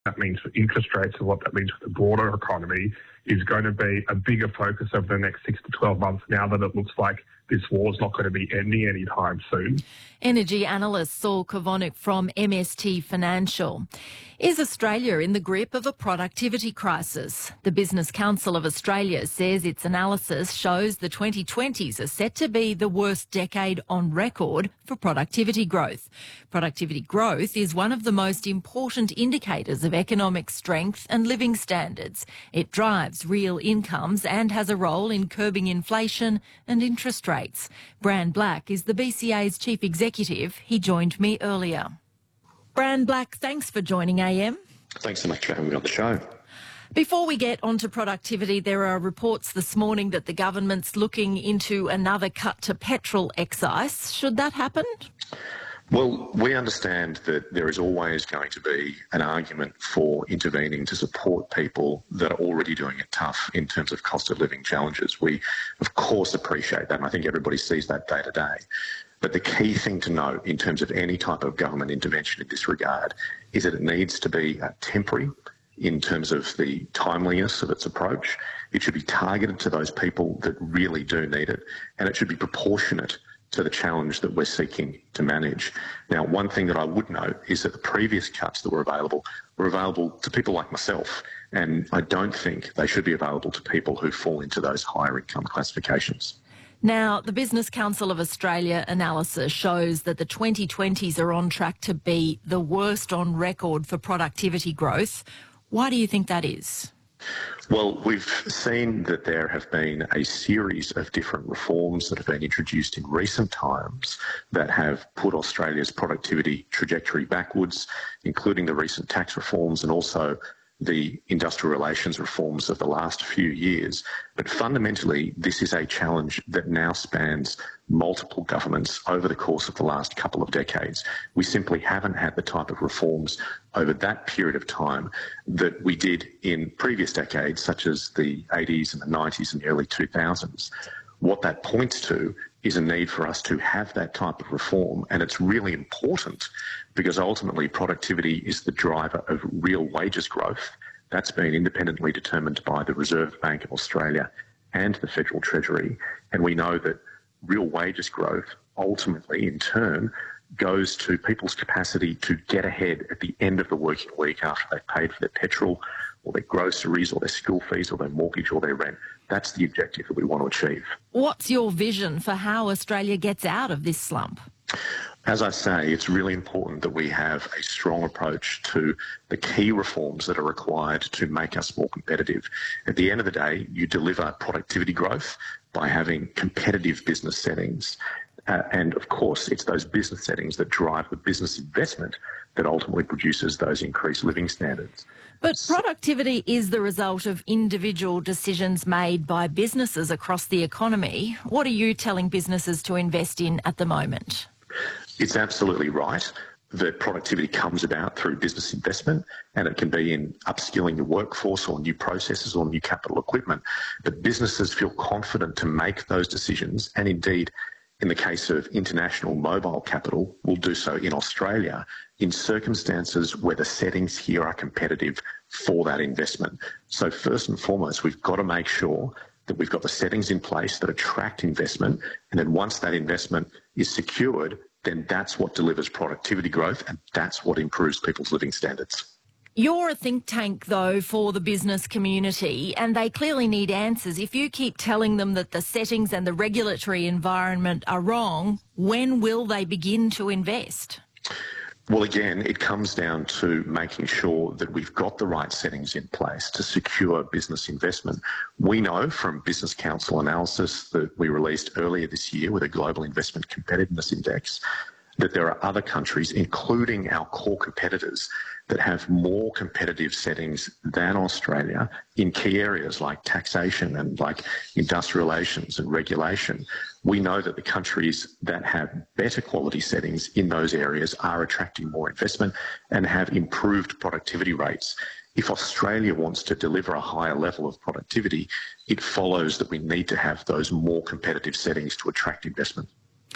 that means for interest rates and what that means for the broader economy is going to be a bigger focus over the next 6 to 12 months now that it looks like this war is not going to be ending anytime soon. Energy analyst Saul Kavonik from MST Financial. Is Australia in the grip of a productivity crisis? The Business Council of Australia says its analysis shows the 2020s are set to be the worst decade on record for productivity growth. Productivity growth is one of the most important indicators of economic strength and living standards. It drives real incomes and has a role in curbing inflation and interest rates. Bran Black is the BCA's chief executive. He joined me earlier. Bran Black, thanks for joining AM. Thanks so much for having me on the show. Before we get onto productivity, there are reports this morning that the government's looking into another cut to petrol excise. Should that happen? Well, we understand that there is always going to be an argument for intervening to support people that are already doing it tough in terms of cost of living challenges. We, of course, appreciate that, and I think everybody sees that day to day. But the key thing to note in terms of any type of government intervention in this regard is that it needs to be temporary in terms of the timeliness of its approach. It should be targeted to those people that really do need it, and it should be proportionate to the challenge that we're seeking to manage. Now, one thing that I would note is that the previous cuts that were available to people like myself, and I don't think they should be available to people who fall into those higher income classifications. Now, the Business Council of Australia analysis shows that the 2020s are on track to be the worst on record for productivity growth. Why do you think that is? Well, we've seen that there have been a series of different reforms that have been introduced in recent times that have put Australia's productivity trajectory backwards, including the recent tax reforms and also the industrial relations reforms of the last few years. But fundamentally, this is a challenge that now spans multiple governments over the course of the last couple of decades. We simply haven't had the type of reforms over that period of time that we did in previous decades, such as the 80s and the 90s and the early 2000s. What that points to is a need for us to have that type of reform, and it's really important because ultimately productivity is the driver of real wages growth. That's been independently determined by the Reserve Bank of Australia and the Federal Treasury, and we know that real wages growth ultimately in turn goes to people's capacity to get ahead at the end of the working week after they've paid for their petrol or their groceries or their school fees or their mortgage or their rent. That's the objective that we want to achieve. What's your vision for how Australia gets out of this slump? As I say, it's really important that we have a strong approach to the key reforms that are required to make us more competitive. At the end of the day, you deliver productivity growth by having competitive business settings. And of course, it's those business settings that drive the business investment that ultimately produces those increased living standards. But productivity is the result of individual decisions made by businesses across the economy. What are you telling businesses to invest in at the moment? It's absolutely right that productivity comes about through business investment, and it can be in upskilling your workforce or new processes or new capital equipment. But businesses feel confident to make those decisions, and indeed, in the case of international mobile capital, will do so in Australia in circumstances where the settings here are competitive for that investment. So first and foremost, we've got to make sure that we've got the settings in place that attract investment, and then once that investment is secured, then that's what delivers productivity growth, and that's what improves people's living standards. You're a think tank, though, for the business community, and they clearly need answers. If you keep telling them that the settings and the regulatory environment are wrong, when will they begin to invest? Well, again, it comes down to making sure that we've got the right settings in place to secure business investment. We know from Business Council analysis that we released earlier this year with a Global Investment Competitiveness Index that there are other countries, including our core competitors, that have more competitive settings than Australia in key areas like taxation and like industrial relations and regulation. We know that the countries that have better quality settings in those areas are attracting more investment and have improved productivity rates. If Australia wants to deliver a higher level of productivity, it follows that we need to have those more competitive settings to attract investment.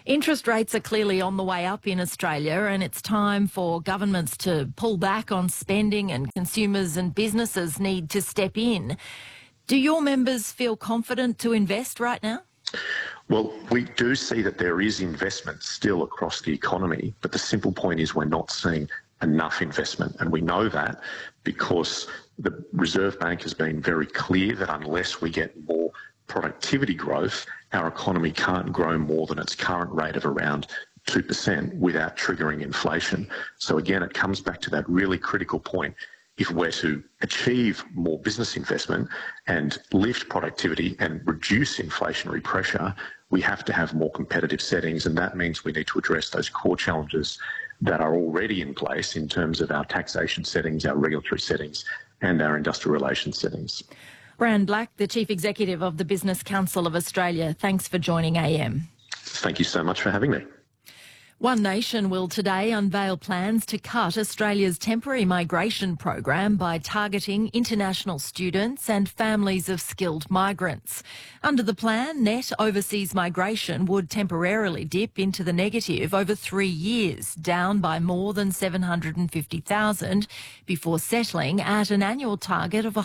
Interest rates are clearly on the way up in Australia, and it's time for governments to pull back on spending, and consumers and businesses need to step in. Do your members feel confident to invest right now? Well, we do see that there is investment still across the economy, but the simple point is we're not seeing enough investment. And we know that because the Reserve Bank has been very clear that unless we get more productivity growth, our economy can't grow more than its current rate of around 2% without triggering inflation. So again, it comes back to that really critical point. If we're to achieve more business investment and lift productivity and reduce inflationary pressure, we have to have more competitive settings, and that means we need to address those core challenges that are already in place in terms of our taxation settings, our regulatory settings and our industrial relations settings. Brand Black, the Chief Executive of the Business Council of Australia, thanks for joining AM. Thank you so much for having me. One Nation will today unveil plans to cut Australia's temporary migration program by targeting international students and families of skilled migrants. Under the plan, net overseas migration would temporarily dip into the negative over 3 years, down by more than 750,000, before settling at an annual target of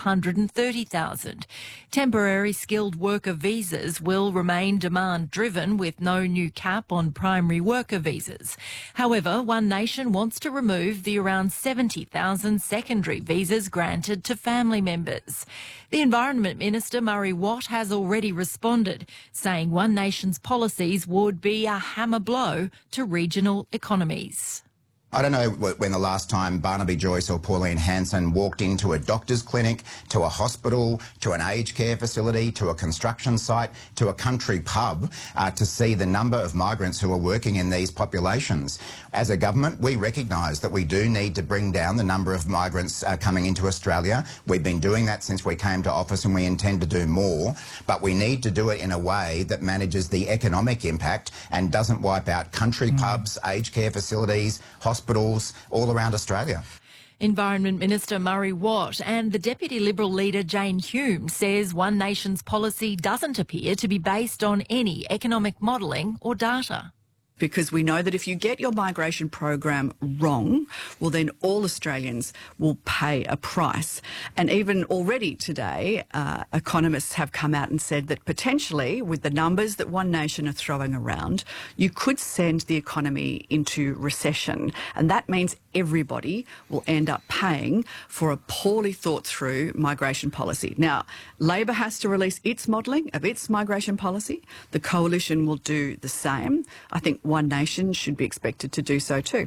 130,000. Temporary skilled worker visas will remain demand-driven, with no new cap on primary worker visas. However, One Nation wants to remove the around 70,000 secondary visas granted to family members. The Environment Minister, Murray Watt, has already responded, saying One Nation's policies would be a hammer blow to regional economies. I don't know when the last time Barnaby Joyce or Pauline Hanson walked into a doctor's clinic, to a hospital, to an aged care facility, to a construction site, to a country pub to see the number of migrants who are working in these populations. As a government, we recognise that we do need to bring down the number of migrants coming into Australia. We've been doing that since we came to office, and we intend to do more. But we need to do it in a way that manages the economic impact and doesn't wipe out country pubs, aged care facilities, hospitals all around Australia. Environment Minister Murray Watt and the Deputy Liberal leader Jane Hume says One Nation's policy doesn't appear to be based on any economic modelling or data. Because we know that if you get your migration program wrong, well, then all Australians will pay a price. And even already today, economists have come out and said that potentially, with the numbers that One Nation are throwing around, you could send the economy into recession. And that means everybody will end up paying for a poorly thought through migration policy. Now, Labor has to release its modelling of its migration policy. The Coalition will do the same. I think One Nation should be expected to do so too.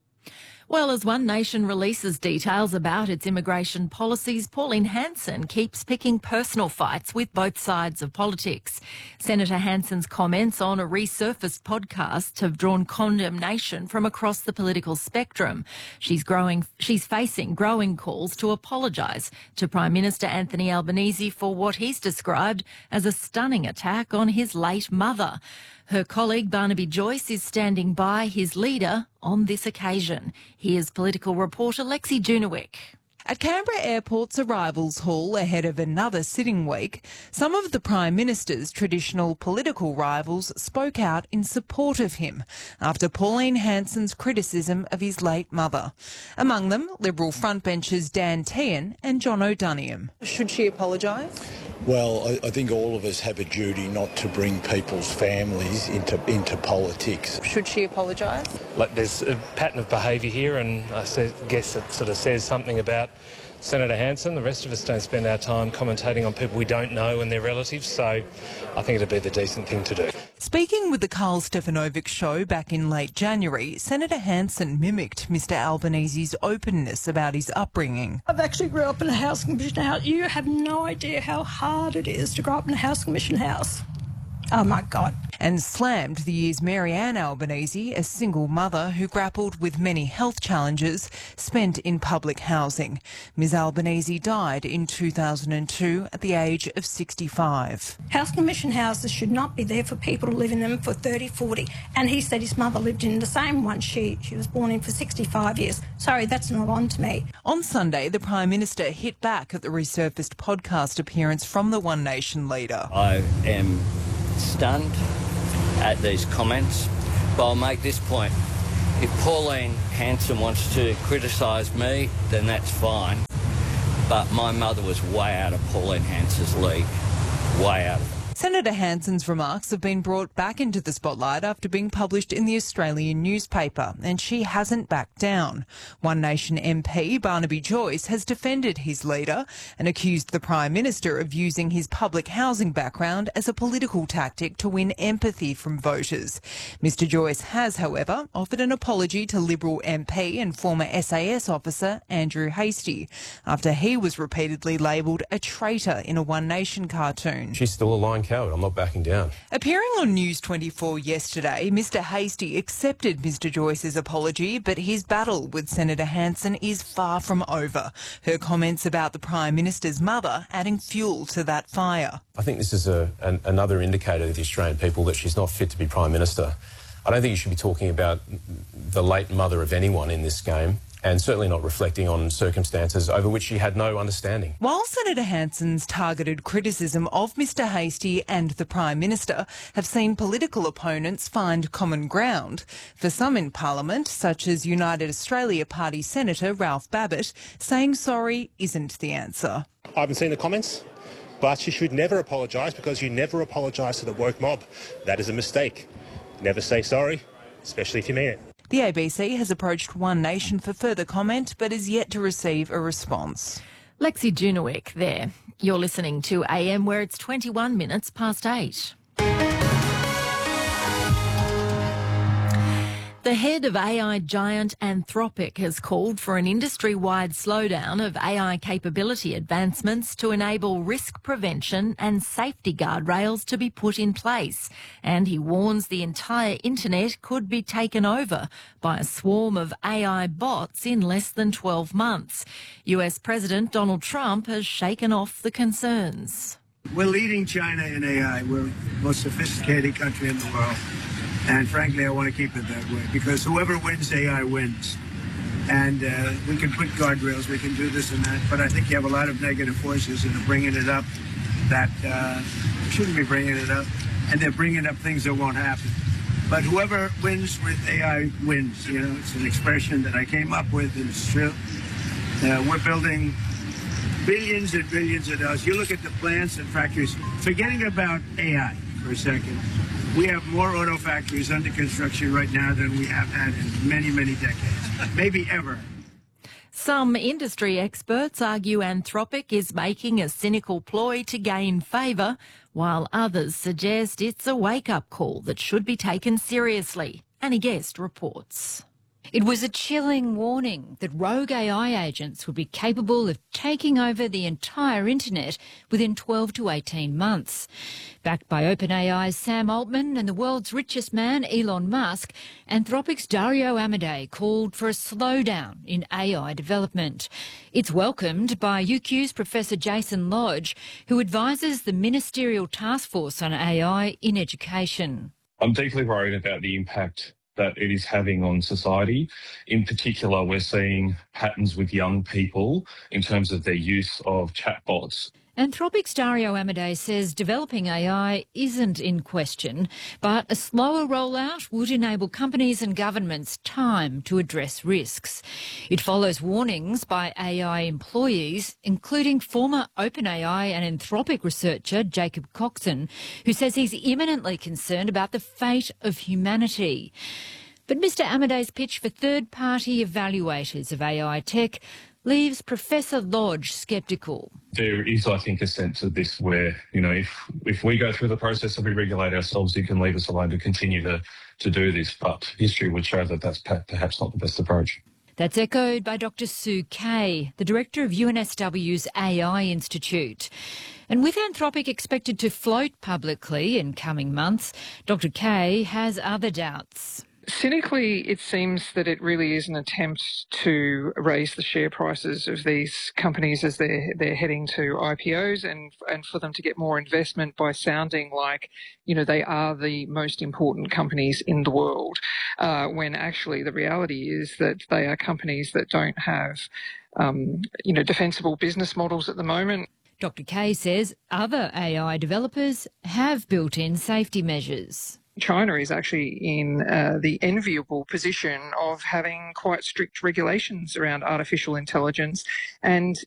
Well, as One Nation releases details about its immigration policies, Pauline Hanson keeps picking personal fights with both sides of politics. Senator Hanson's comments on a resurfaced podcast have drawn condemnation from across the political spectrum. She's facing growing calls to apologise to Prime Minister Anthony Albanese for what he's described as a stunning attack on his late mother. Her colleague Barnaby Joyce is standing by his leader on this occasion. Here's political reporter Lexi Junewick. At Canberra Airport's arrivals hall ahead of another sitting week, some of the Prime Minister's traditional political rivals spoke out in support of him after Pauline Hanson's criticism of his late mother. Among them, Liberal frontbenchers Dan Tehan and John O'Doniam. Should she apologise? Well, I think all of us have a duty not to bring people's families into politics. Should she apologise? There's a pattern of behaviour here, and I guess it sort of says something about Senator Hanson. The rest of us don't spend our time commentating on people we don't know and their relatives, so I think it'd be the decent thing to do. Speaking with the Carl Stefanovic show back in late January, Senator Hanson mimicked Mr Albanese's openness about his upbringing. I've actually grew up in a house commission house. You have no idea how hard it is to grow up in a house commission house. Oh my God. And slammed the year's Marianne Albanese, a single mother who grappled with many health challenges spent in public housing. Ms Albanese died in 2002 at the age of 65. House commission houses should not be there for people to live in them for 30, 40. And he said his mother lived in the same one she was born in for 65 years. Sorry, that's not on to me. On Sunday, the Prime Minister hit back at the resurfaced podcast appearance from the One Nation leader. I am stunned at these comments. But I'll make this point. If Pauline Hanson wants to criticise me, then that's fine. But my mother was way out of Pauline Hanson's league. Way out of it. Senator Hanson's remarks have been brought back into the spotlight after being published in the Australian newspaper, and she hasn't backed down. One Nation MP Barnaby Joyce has defended his leader and accused the Prime Minister of using his public housing background as a political tactic to win empathy from voters. Mr Joyce has, however, offered an apology to Liberal MP and former SAS officer Andrew Hastie after he was repeatedly labelled a traitor in a One Nation cartoon. She's still a lying coward. I'm not backing down. Appearing on News 24 yesterday, Mr Hastie accepted Mr Joyce's apology, but his battle with Senator Hanson is far from over. Her comments about the Prime Minister's mother adding fuel to that fire. I think this is another indicator to the Australian people that she's not fit to be Prime Minister. I don't think you should be talking about the late mother of anyone in this game, and certainly not reflecting on circumstances over which she had no understanding. While Senator Hanson's targeted criticism of Mr Hastie and the Prime Minister have seen political opponents find common ground, for some in Parliament, such as United Australia Party Senator Ralph Babbitt, saying sorry isn't the answer. I haven't seen the comments, but you should never apologise, because you never apologise to the woke mob. That is a mistake. Never say sorry, especially if you mean it. The ABC has approached One Nation for further comment, but is yet to receive a response. Lexi Junowick there. You're listening to AM, where it's 21 minutes past 8. The head of AI giant Anthropic has called for an industry-wide slowdown of AI capability advancements to enable risk prevention and safety guardrails to be put in place. And he warns the entire internet could be taken over by a swarm of AI bots in less than 12 months. US President Donald Trump has shaken off the concerns. We're leading China in AI. We're the most sophisticated country in the world. And frankly, I want to keep it that way, because whoever wins AI wins. And we can put guardrails, we can do this and that, but I think you have a lot of negative forces that are bringing it up that shouldn't be bringing it up, and they're bringing up things that won't happen. But whoever wins with AI wins. You know, it's an expression that I came up with, and it's true. We're building billions and billions of dollars. You look at the plants and factories, forgetting about AI for a second. We have more auto factories under construction right now than we have had in many, many decades, maybe ever. Some industry experts argue Anthropic is making a cynical ploy to gain favour, while others suggest it's a wake-up call that should be taken seriously. Annie Guest reports. It was a chilling warning that rogue AI agents would be capable of taking over the entire internet within 12 to 18 months. Backed by OpenAI's Sam Altman and the world's richest man, Elon Musk, Anthropic's Dario Amodei called for a slowdown in AI development. It's welcomed by UQ's Professor Jason Lodge, who advises the Ministerial Task Force on AI in Education. I'm deeply worried about the impact that it is having on society. In particular, we're seeing patterns with young people in terms of their use of chatbots. Anthropic's Dario Amodei says developing AI isn't in question, but a slower rollout would enable companies and governments time to address risks. It follows warnings by AI employees, including former OpenAI and Anthropic researcher Jacob Coxon, who says he's imminently concerned about the fate of humanity. But Mr Amodei's pitch for third-party evaluators of AI tech leaves Professor Lodge sceptical. There is, I think, a sense of this where, if we go through the process and we regulate ourselves, you can leave us alone to continue to do this. But history would show that that's perhaps not the best approach. That's echoed by Dr Sue Kay, the director of UNSW's AI Institute. And with Anthropic expected to float publicly in coming months, Dr Kay has other doubts. Cynically, it seems that it really is an attempt to raise the share prices of these companies as they're heading to IPOs and for them to get more investment by sounding like, they are the most important companies in the world, when actually the reality is that they are companies that don't have, defensible business models at the moment. Dr Kay says other AI developers have built-in safety measures. China is actually in the enviable position of having quite strict regulations around artificial intelligence. And